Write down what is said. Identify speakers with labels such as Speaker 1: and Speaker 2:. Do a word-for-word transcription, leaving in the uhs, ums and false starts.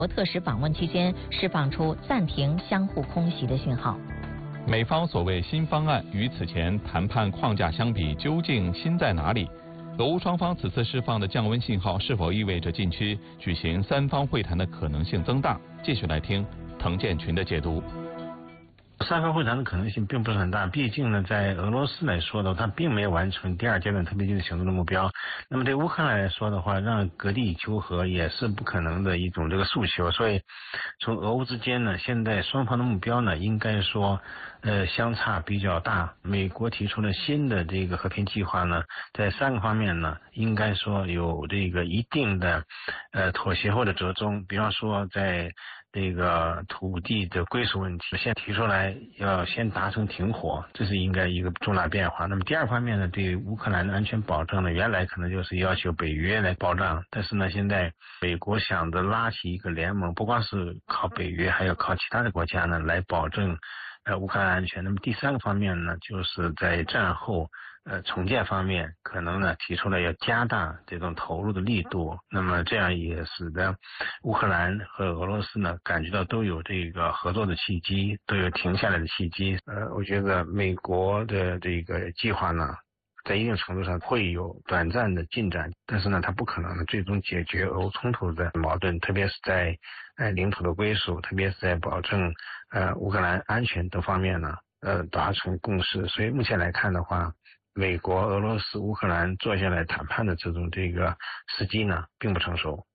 Speaker 1: 特使访问期间释放出暂停相互空袭的讯号。
Speaker 2: 美方所谓新方案与此前谈判框架相比，究竟新在哪里？俄乌双方此次释放的降温信号，是否意味着近期举行三方会谈的可能性增大？继续来听滕建群的解读。
Speaker 3: 三方会谈的可能性并不是很大，毕竟呢，在俄罗斯来说的，它并没有完成第二阶段特别军事行动的目标。那么对乌克兰来说的话，让割地求和也是不可能的一种这个诉求。所以，从俄乌之间呢，现在双方的目标呢，应该说，呃，相差比较大。美国提出了新的这个和平计划呢，在三个方面呢，应该说有这个一定的呃妥协或者折中。比方说，在这个土地的归属问题，先提出来要先达成停火，这是应该一个重大变化。那么第二方面呢，对于乌克兰的安全保障呢，原来可能就是要求北约来保障，但是呢，现在美国想着拉起一个联盟，不光是靠北约，还要靠其他的国家呢来保证呃乌克兰安全。那么第三个方面呢，就是在战后呃，重建方面可能呢提出了要加大这种投入的力度，那么这样也使得乌克兰和俄罗斯呢感觉到都有这个合作的契机，都有停下来的契机。呃，我觉得美国的这个计划呢，在一定程度上会有短暂的进展，但是呢，它不可能最终解决俄乌冲突的矛盾，特别是在呃领土的归属，特别是在保证呃乌克兰安全等方面呢，呃达成共识。所以目前来看的话，美国、俄罗斯、乌克兰坐下来谈判的这种这个时机呢，并不成熟。